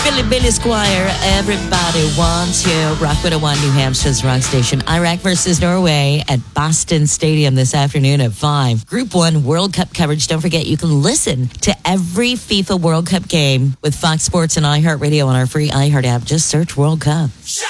Billy Squire, everybody wants you. Rock 101, New Hampshire's rock station. Iraq versus Norway at Boston Stadium this afternoon at 5. Group 1 World Cup coverage. Don't forget, you can listen to every FIFA World Cup game with Fox Sports and iHeartRadio on our free iHeart app. Just search World Cup.